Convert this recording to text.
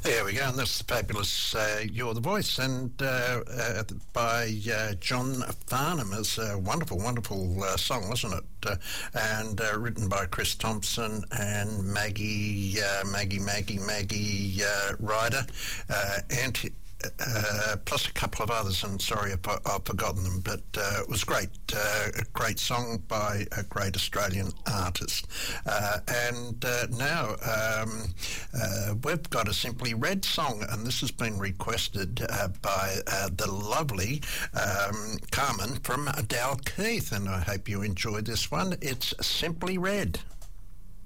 There we go, and that's the fabulous You're the Voice, and by John Farnham. Is a wonderful, wonderful song, wasn't it? And written by Chris Thompson and Maggie Ryder, and plus a couple of others, and sorry if I've forgotten them, but it was great. A great song by a great Australian artist. And now we've got a Simply Red song, and this has been requested by the lovely Carmen from Dalkeith, and I hope you enjoy this one. It's Simply Red.